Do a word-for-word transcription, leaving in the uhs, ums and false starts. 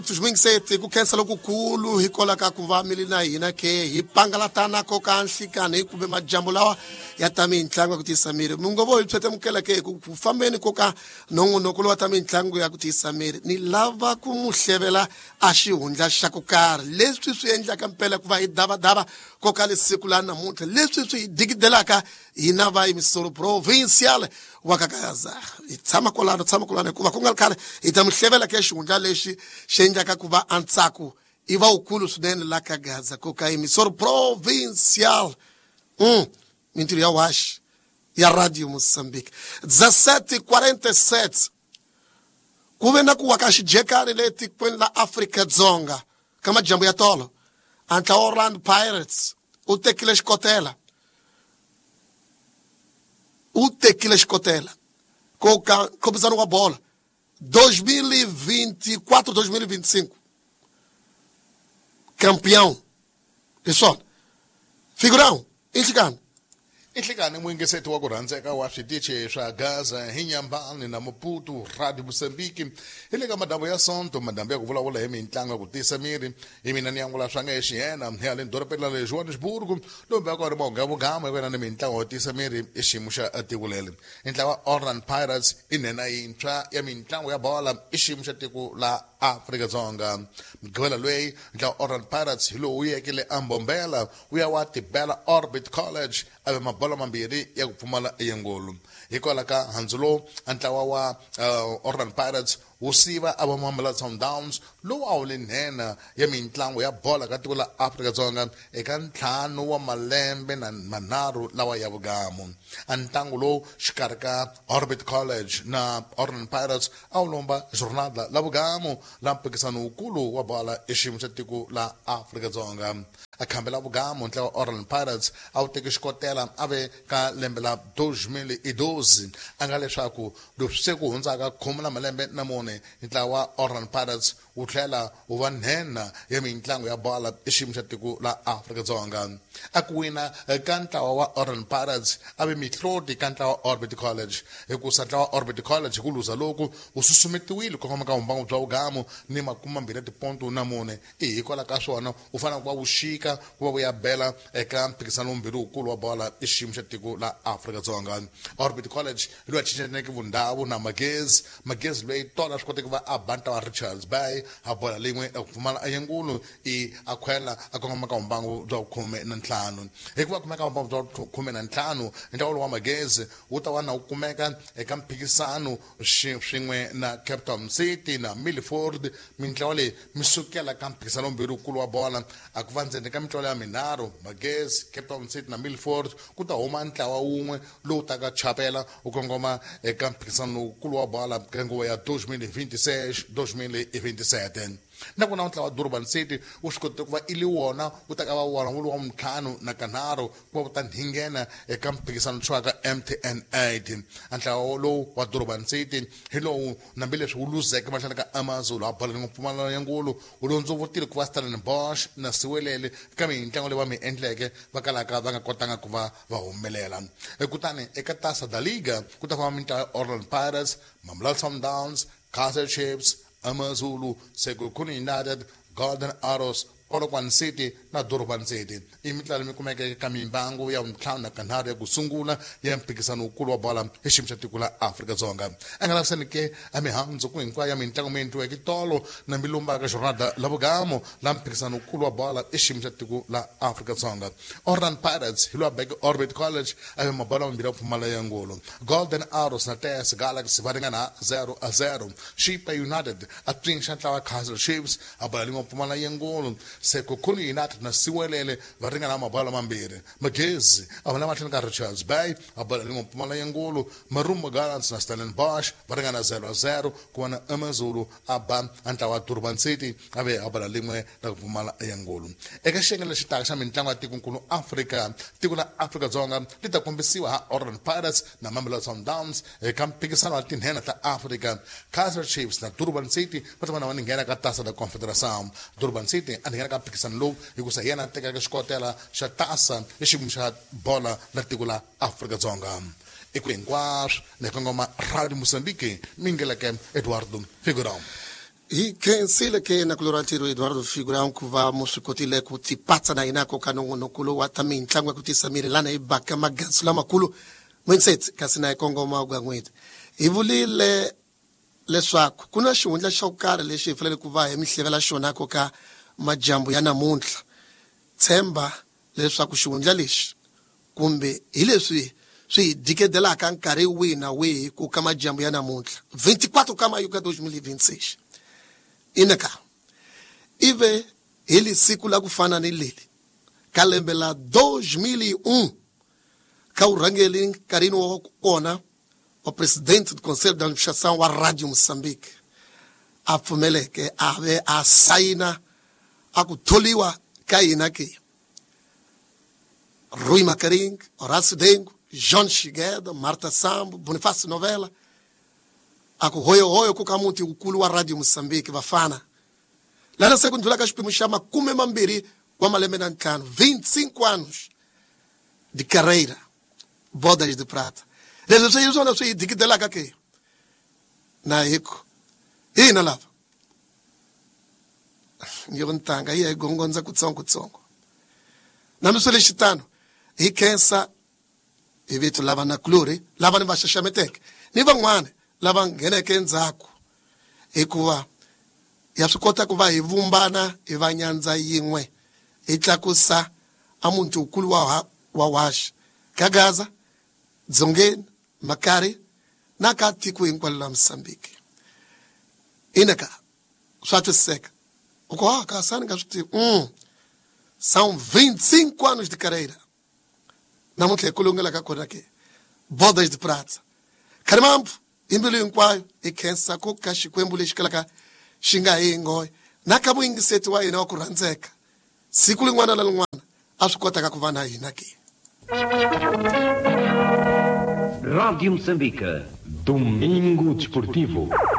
Swingiseti ku cancel lokukulu hikola ka ku va milina hina ke hi pangalatana ko ka nhlikana hi kumbe majambu lawa ya ta mitlangu ya ku tisa miri mungovo hi tshwete mukela ke ku fambeni ko ka nongonoko wa ta mitlangu ya ku tisa miri ni lava ku muhlevela a xihundla xa ku karhi leswi swi endlaka mpela ku va hi dava dava ko ka lesiku la namuntlha leswi swi digidelaka hina va yimisolo provincial wa ka Gaza hi tshama kolano tshama kolano ku va ku nga khale hi ta muhlevela ke xihundla lexi xendlaka ku va antsako i va ukulu swinene la ka Gaza ko ka yimisolo provincial mm mintirho ya wash ya radio Mozambique dezessete e quarenta e sete ku ve na ku wa ka xijekani le tikweni la Afrika Dzonga ka majambu ya tolo anta Orlando Pirates u tekile xikotela u tekile xikotela ko ka khomuzano wa bola dois mil e vinte e quatro dois mil e vinte e cinco campeão pessoal figurão inchikana Inhlikani mwingiseti wa kurhandzeka wa switichi swa Gaza hi Nyambani na Maputo Radio Mozambique hi le ka madambu ya sonto madambu ya ku vulavula hi mitlangu ya ku tisa miri hi mina ni yangula swa nge xihena hi le dorobeni le Johannesburg lomu ya ku ri mogavugama hi wena ni mitlangu ya tisa miri i xiyimo xa tiko lele ntlawa Orlando Pirates i nena yintshwa ya mitlangu ya bola i xiyimo xa tiko la Afrika-Dzonga mgwela loyi ntlawa Orlando Pirates hi lowu yekile ambombela u ya wa tibela Orbit College ave mabola mambirhi ya ku pfumala eyengolo hikwalaho ka handzulo ntlawa wa uh, Orlando Pirates wu siva ava Mamelodi Sundowns lowu a wu le nhena ya mitlangu ya bola ka tiko la Afrika-Dzonga eka ntlhanu wa malembe na manharhu lawa ya vugamo ntlangu lowu xikarhi ka Orbit College na Orlando Pirates a wu lomba jornada la vugamo la mpikisano wukulu wa bola exiyimo xa tiko la Afrika-Dzonga a khambela vugamo ntlawa Orlando Pirates a wu teke xikotela ave ka lembe la dois mil e doze a nga leswaku leswi se ku hundzaka khume na malembe na mune ntlawa Orlando Pirates wu tlhela wu va nhena ya mitlangu ya bola exiyimo xa tiko la Afrika-Dzonga a ku wina ka ntlawa wa Orlando Pirates ave mihloti ka ntlawa Orbit College hikusa ntlawa Orbit College hi ku luza loku wu susumetiwile ku koma ka vumbangu bya vugamo ni makume mambirhi tiponto na mune i hikwalaho ka swona wu fanele ku va wu xika ku va vu ya bela eka mpikisano wumbirhi wukulu wa bola exiyimo xa tiko la Afrika-Dzonga Orbit College hi loyi a cinceneke vundhawu na Magezi Magezi loyi tola swi koteke ku va a banta wa Richards Bay a bola leyin'we ku pfumala ayengulu i a khwela a kongoma ka vumbangu bya khume na ntlhanu hikuva kumeka vumbangu bya khume na ntlhanu ntlawa wa Magezi wu ta va na wu kumeka eka mphikisano swin'we na Cape Town City na Milford mitlawa leyi mi sukela ka mphikisano wumbirhi wukulu wa bola a ku va ndzeni ka mitlawa ya minharhu Magezi Cape Town City na Milford ku ta huma ntlawa wun'we lowu taka chapela u kongoma eka mphikisano wukulu wa bola ka nguva ya dois mil e vinte e seis dois mil e vinte e sete na ku na ntlawa wa Durban City wu swi kotile ku va ili wona wu ta ka va wona wu wa muntlhanu na kanharhu ku va wu ta nhingena eka mphikisano tshiwa ka M T N eight ntlawa lowu wa Durban City hi lowu nambileswi wu luzeke mahlweni ka Amazulu a bola ni mpfumalano ya ngulu wu londzovutile ku va Stellenbosch na Siwelele ka mitlangu leyi va mi endleke va kalaka va nga kotanga ku va va humelela kutani eka tasa da Liga ku ta famba mitlawa ya Orlando Pirates Mamelodi Sundowns Kaizer Chiefs Amazulu Sekhukhune United Golden Arrows Polokwane City na Durban City i mitlawa mi kumeka eka mimbangu ya ntlhanu na kanharhu ya ku sungula ya mpikisano wukulu wa bola exiyimo xa tiko la Afrika-Dzonga a nga lavisani ke a mihandzu ku hinkwayo ya mitlangu mi endliweke tolo na mi lombaka jornada la vugamo la mphikisano wukulu wa bola exiyimo xa tiko la Afrika-Dzonga Orlando Pirates hi lowa beke Orbit College a ve mabola mambirhi ya pfumala ya ngolo Golden Arrows na T S Galaxy va ringana zero a zero Shippa United a twixa ntlawa Kaizer Chiefs a bola leyi pfumala ya ngolo Sekhukhune United na Siwelele va ringana mabola mambirhi Magezi a va na mahlweni ka Richards Bay a bola leyi pfumala ya ngolo Marumba Gallants na Stellenbosch va ringana zero a zero ku va na Amazulu a ba ntlawa wa Durban City a ve a bola leyi na ku pfumala ya ngolo eka xiyenge lexi taka xa mitlangu ya tikonkulu Afrika tiko la Afrika-Dzonga li ta kombisiwa ha Orlando Pirates na Mamelodi Sundowns eka mphikisano wa tinhena ta Afrika Kaizer Chiefs na Durban City va ta va na va nghena ka tasa da Confederação Durban City a nghena ka mphikisano lowu hikusa yena tekaka xikotela xa tasa exiyimo xa bola la tiko la Afrika-Dzonga i ku hinkwaswo ni kongoma Radio Mozambique mi ngeleke Eduardo Figurão E quem se que na coloratiro Eduardo figura um que vamos cotile com ti pata na inako kanongo no kulo watamin tlangwa kuti samire lana ibaka magasula makulu mwenset kasina Kongo maugwa ngwete ivuli le leswaku kuna xihundla xa ku karhi lexi hi fanele ku va hi mihlevela xona ko ka majambu ya namuntlha tshemba leswaku xihundla lexi kumbe hi leswi swi dikedelaka nkarhi wihi na wihi ku ka majambu ya namuntlha vinte e quatro ka mayu ka dois mil e vinte e seis inaka ive hili siku la kufana ni lili ka lembe la dois mil e um ka urhangeli nkarhini wa kona o presidente do Conselho de Administração wa Rádio Moçambique a pfumeleke ave a saina a ku tholiwa ka hina ke Rui Macaring, Horácio Dengo, John Shigeda, Marta Sambo, Bonifácio Novela a ku hoyo hoyo ku ka muti ukulu wa Rádio Moçambique vafana lana segundo la ka xipimu xa makume mambirhi wa malembe na ntlhanu vinte e cinco anos de carreira bodas de prata leswi swi swona swi dikidelaka ke na hiko ina lava ngiro ntanga yi gongonza kutsongo kutsongo na misole xitano hi khensa hi vitu lava na kluri lava ni va xaxameteke ni van'wana lava ngheneke endzhaku hikuva ya swi kota ku va hi vumbana hi va nyandza yin'we hi tlakusa a muntu ukulu wa wa waxa ka Gaza Dzongeni Makari na ka tiko hinkwalo la Moçambique inaka swa twiseka uko ah ka sani nga swi tivi mm são vinte e cinco anos de carreira namuntlha hi kulungela ka kona ke bodas de prata karimambu imbilo hinkwayo hi khensa ku ka xikwembu lexi kalaka xi nga hi ngoya na ka muingiseti wa hina wa ku rhandzeka siku lin'wana na lin'wana a swi kotaka ku va na hina ke Rádio Moçambique, Domingo Desportivo.